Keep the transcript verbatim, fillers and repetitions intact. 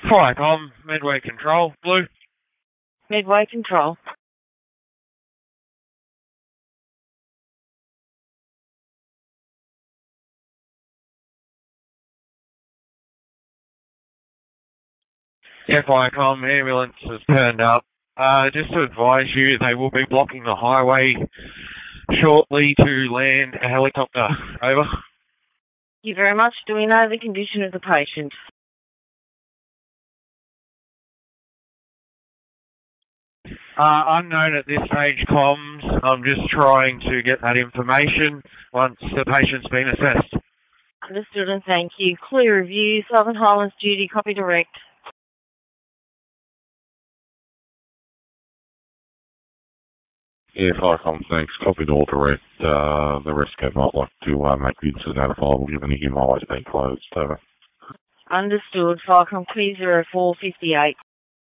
Firecom, Medway Control, Blue. Medway Control. Yeah, Firecom, ambulance has turned up. Uh, just to advise you, they will be blocking the highway shortly to land a helicopter. Over. Thank you very much. Do we know the condition of the patient? Uh, unknown at this stage, comms. I'm just trying to get that information once the patient's been assessed. Understood and thank you. Clear review, Southern Highlands duty, copy direct. Yeah, Firecom, thanks. Copied all direct. Uh, the rescue might like to uh, make the incident notifiable given the highway's been closed. Over. Understood. Firecom, clear zero four fifty-eight.